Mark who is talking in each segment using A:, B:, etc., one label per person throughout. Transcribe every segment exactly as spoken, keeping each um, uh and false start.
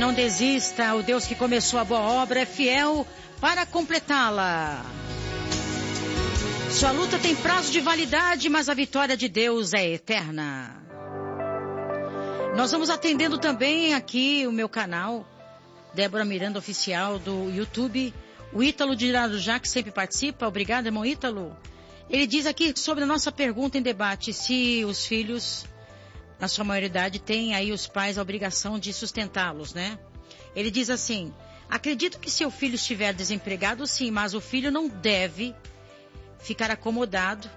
A: não desista, o Deus que começou a boa obra é fiel para completá-la. Sua luta tem prazo de validade, mas a vitória de Deus é eterna. Nós vamos atendendo também aqui o meu canal, Débora Miranda Oficial do YouTube. O Ítalo de Irarujá, que sempre participa. Obrigado, irmão Ítalo. Ele diz aqui sobre a nossa pergunta em debate, se os filhos, na sua maioridade, têm aí os pais a obrigação de sustentá-los, né? Ele diz assim: acredito que se o filho estiver desempregado, sim, mas o filho não deve ficar acomodado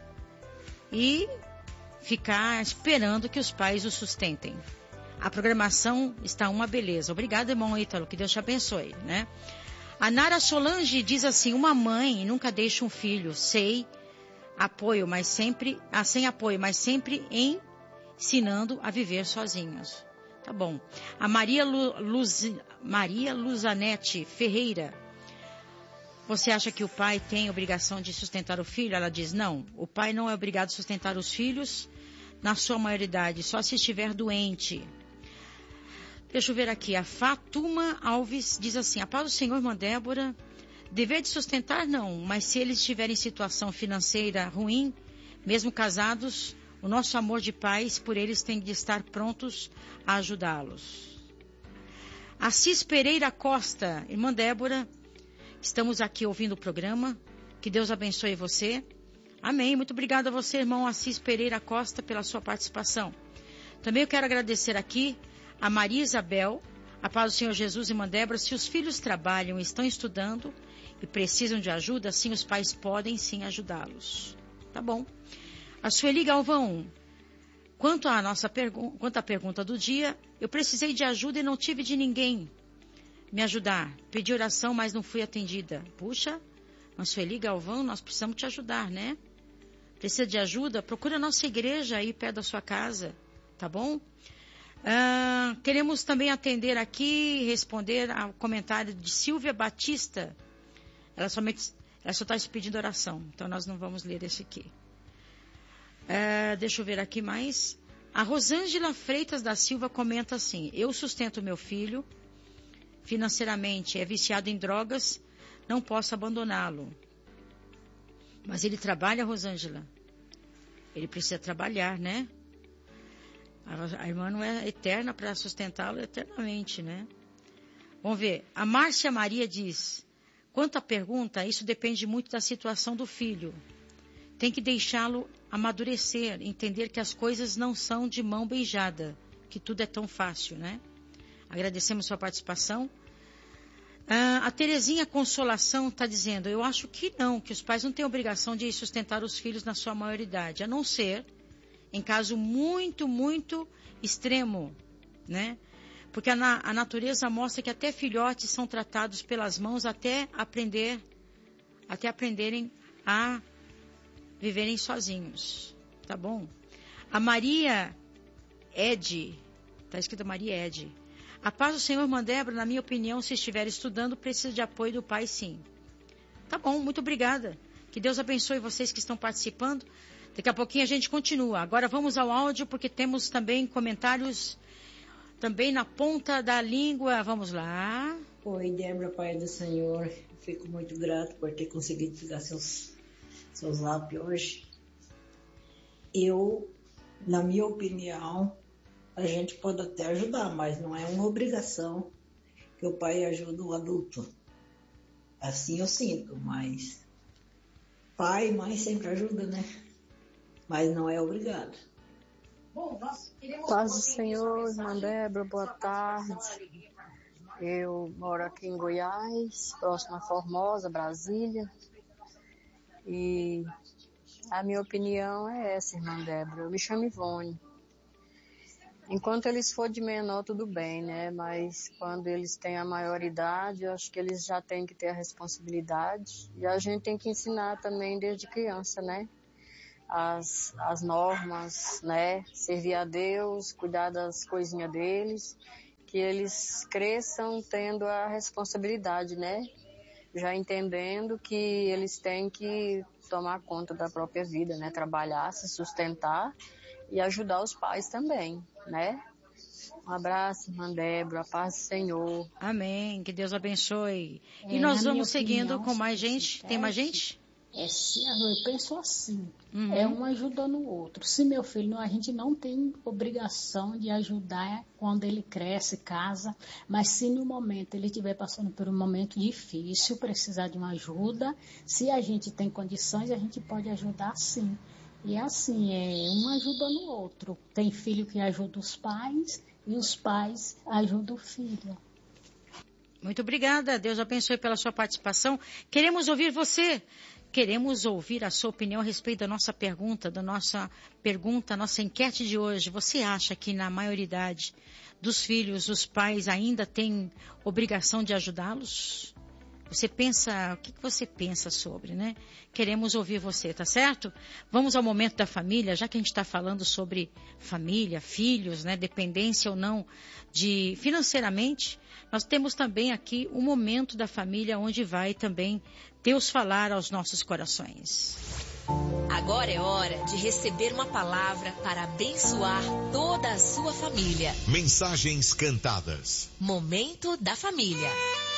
A: e ficar esperando que os pais o sustentem. A programação está uma beleza. Obrigado, irmão Ítalo, que Deus te abençoe, né? A Nara Solange diz assim: uma mãe nunca deixa um filho sem apoio, mas sempre, ah, sem apoio, mas sempre ensinando a viver sozinhos. Tá bom. A Maria, Lu, Luz, Maria Luzanete Ferreira: você acha que o pai tem obrigação de sustentar o filho? Ela diz: não, o pai não é obrigado a sustentar os filhos na sua maioridade, só se estiver doente. Deixa eu ver aqui, a Fatuma Alves diz assim: a paz do Senhor, irmã Débora, dever de sustentar não, mas se eles estiverem em situação financeira ruim, mesmo casados, o nosso amor de pais por eles tem de estar prontos a ajudá-los. Assis Pereira Costa: irmã Débora, estamos aqui ouvindo o programa, que Deus abençoe você. Amém. Muito obrigada a você, irmão Assis Pereira Costa, pela sua participação. Também eu quero agradecer aqui a Maria Isabel: a paz do Senhor Jesus, irmã Débora, se os filhos trabalham, estão estudando e precisam de ajuda, sim, os pais podem sim ajudá-los. Tá bom. A Sueli Galvão: quanto à nossa pergunta, quanto à pergunta do dia, eu precisei de ajuda e não tive de ninguém me ajudar. Pedi oração, mas não fui atendida. Puxa, a Sueli Galvão, nós precisamos te ajudar, né? Precisa de ajuda? Procura a nossa igreja aí perto da sua casa, tá bom? Ah, queremos também atender aqui e responder ao comentário de Silvia Batista. Ela somente, ela só está pedindo oração, então nós não vamos ler esse aqui. Ah, deixa eu ver aqui mais. A Rosângela Freitas da Silva comenta assim: eu sustento meu filho financeiramente, é viciado em drogas, não posso abandoná-lo. Mas ele trabalha, Rosângela? Ele precisa trabalhar, né? A, a irmã não é eterna para sustentá-lo eternamente, né? Vamos ver. A Márcia Maria diz: quanto à pergunta, isso depende muito da situação do filho. Tem que deixá-lo amadurecer, entender que as coisas não são de mão beijada, que tudo é tão fácil, né? Agradecemos sua participação. Ah, a Terezinha Consolação está dizendo: eu acho que não, que os pais não têm obrigação de sustentar os filhos na sua maioridade, a não ser em caso muito, muito extremo, né? Porque a, na, a natureza mostra que até filhotes são tratados pelas mãos até aprender, até aprenderem a viverem sozinhos, tá bom? A Maria Ed, está escrito Maria Ed: a paz do Senhor, irmã Débora, na minha opinião, se estiver estudando, precisa de apoio do pai, sim. Tá bom, muito obrigada. Que Deus abençoe vocês que estão participando. Daqui a pouquinho a gente continua. Agora vamos ao áudio, porque temos também comentários também na ponta da língua. Vamos lá.
B: Oi, Débora, pai do Senhor. Fico muito grato por ter conseguido pegar seus, seus lápis hoje. Eu, na minha opinião, a gente pode até ajudar, mas não é uma obrigação que o pai ajude o adulto. Assim eu sinto, mas pai e mãe sempre ajuda, né? Mas não é obrigado.
C: Paz do Senhor, irmã Débora, boa tarde. Eu moro aqui em Goiás, próximo a Formosa, Brasília. E a minha opinião é essa, irmã Débora. Eu me chamo Ivone. Enquanto eles for de menor, tudo bem, né? Mas quando eles têm a maioridade, eu acho que eles já têm que ter a responsabilidade. E a gente tem que ensinar também desde criança, né? As, as normas, né? Servir a Deus, cuidar das coisinhas deles. Que eles cresçam tendo a responsabilidade, né? Já entendendo que eles têm que tomar conta da própria vida, né? Trabalhar, se sustentar e ajudar os pais também, né? Um abraço, irmã Débora, a paz do Senhor.
A: Amém, que Deus abençoe.
D: É,
A: E nós
D: na minha
A: vamos seguindo
D: opinião,
A: com mais
D: se
A: gente.
D: você
A: Tem mais
D: pede,
A: gente?
D: É, se, eu penso assim,
A: Uhum.
D: é um ajudando o outro. Se meu filho, não, a gente não tem obrigação de ajudar quando ele cresce, casa, mas se no momento ele estiver passando por um momento difícil, precisar de uma ajuda, se a gente tem condições, a gente pode ajudar sim. E assim, é um ajudando o outro. Tem filho que ajuda os pais e os pais ajudam o filho.
A: Muito obrigada. Deus abençoe pela sua participação. Queremos ouvir você. Queremos ouvir a sua opinião a respeito da nossa pergunta, da nossa pergunta, nossa enquete de hoje. Você acha que na maioridade dos filhos, os pais ainda têm obrigação de ajudá-los? Você pensa, o que você pensa sobre, né? Queremos ouvir você, tá certo? Vamos ao momento da família, já que a gente está falando sobre família, filhos, né? Dependência ou não de financeiramente. Nós temos também aqui um momento da família onde vai também Deus falar aos nossos corações.
E: Agora é hora de receber uma palavra para abençoar toda a sua família.
F: Mensagens cantadas.
E: Momento da família.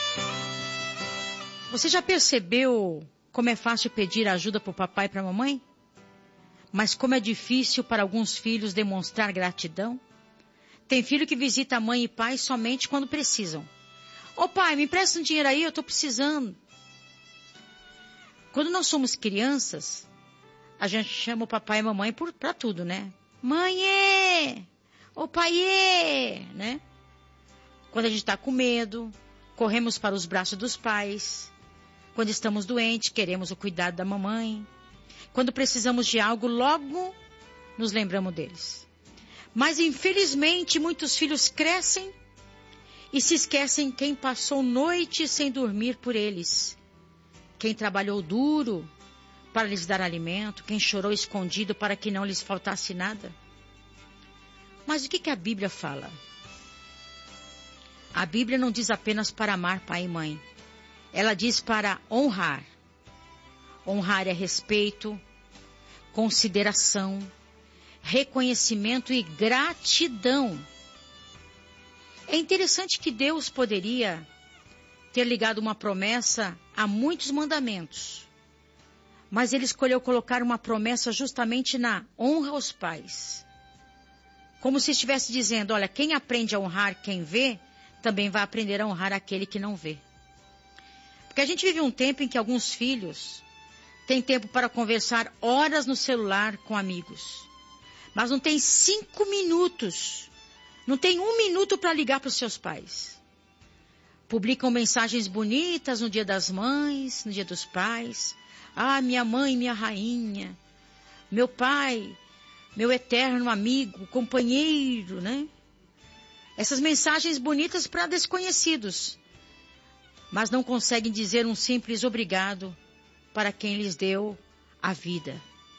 A: Você já percebeu como é fácil pedir ajuda para o papai e para a mamãe? Mas como é difícil para alguns filhos demonstrar gratidão? Tem filho que visita a mãe e pai somente quando precisam. Ô pai, me empresta um dinheiro aí, eu estou precisando. Quando nós somos crianças, a gente chama o papai e a mamãe para tudo, né? Mãe, ô pai, né? Quando a gente está com medo, corremos para os braços dos pais. Quando estamos doentes, queremos o cuidado da mamãe. Quando precisamos de algo, logo nos lembramos deles. Mas, infelizmente, muitos filhos crescem e se esquecem quem passou noite sem dormir por eles. Quem trabalhou duro para lhes dar alimento, quem chorou escondido para que não lhes faltasse nada. Mas o que, que a Bíblia fala? A Bíblia não diz apenas para amar pai e mãe. Ela diz para honrar. Honrar é respeito, consideração, reconhecimento e gratidão. É interessante que Deus poderia ter ligado uma promessa a muitos mandamentos, mas Ele escolheu colocar uma promessa justamente na honra aos pais. Como se estivesse dizendo, olha, quem aprende a honrar quem vê, também vai aprender a honrar aquele que não vê. Porque a gente vive um tempo em que alguns filhos têm tempo para conversar horas no celular com amigos, mas não tem cinco minutos, não tem um minuto para ligar para os seus pais. Publicam mensagens bonitas no dia das mães, no dia dos pais. Ah, minha mãe, minha rainha, meu pai, meu eterno amigo, companheiro, né? Essas mensagens bonitas para desconhecidos, mas não conseguem dizer um simples obrigado para quem lhes deu a vida.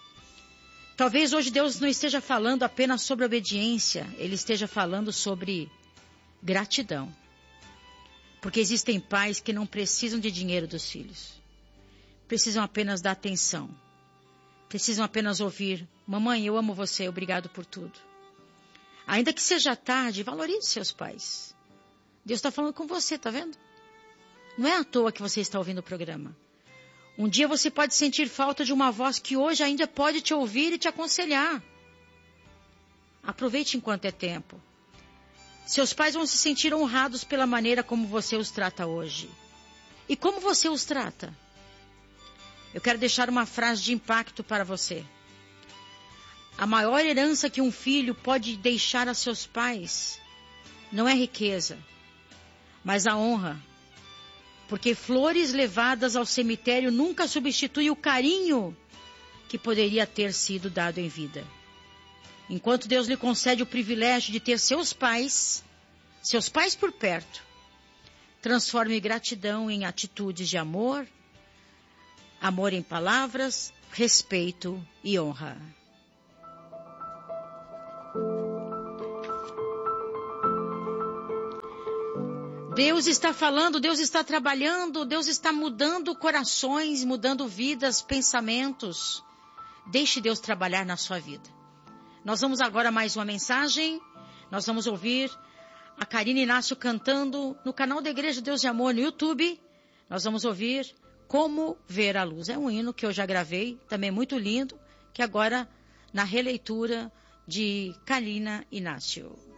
A: Talvez hoje Deus não esteja falando apenas sobre obediência, Ele esteja falando sobre gratidão. Porque existem pais que não precisam de dinheiro dos filhos. Precisam apenas da atenção. Precisam apenas ouvir, mamãe, eu amo você, obrigado por tudo. Ainda que seja tarde, valorize seus pais. Deus está falando com você, tá vendo? Não é à toa que você está ouvindo o programa. Um dia você pode sentir falta de uma voz que hoje ainda pode te ouvir e te aconselhar. Aproveite enquanto é tempo. Seus pais vão se sentir honrados pela maneira como você os trata hoje. E como você os trata? Eu quero deixar uma frase de impacto para você. A maior herança que um filho pode deixar a seus pais não é riqueza, mas a honra. Porque flores levadas ao cemitério nunca substituem o carinho que poderia ter sido dado em vida. Enquanto Deus lhe concede o privilégio de ter seus pais, seus pais por perto, transforme gratidão em atitudes de amor, amor em palavras, respeito e honra. Deus está falando, Deus está trabalhando, Deus está mudando corações, mudando vidas, pensamentos. Deixe Deus trabalhar na sua vida. Nós vamos agora a mais uma mensagem. nós vamos ouvir a Karina Inácio cantando no canal da Igreja Deus de Amor no YouTube. Nós vamos ouvir Como Ver a Luz. É um hino que eu já gravei, também muito lindo, que agora na releitura de Karina Inácio.